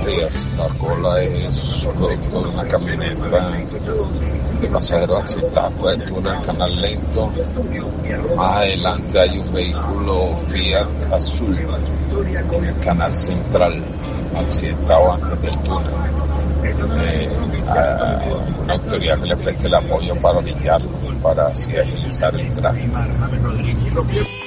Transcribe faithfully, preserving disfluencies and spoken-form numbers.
días. La cola es producto de una camioneta de pasajeros accidentada por el túnel Canal Lento. Más adelante hay un vehículo Fiat azul en el canal central, accidentado antes del túnel. Eh, a una autoridad que le preste el apoyo para orillarlo, para así agilizar el tráfico.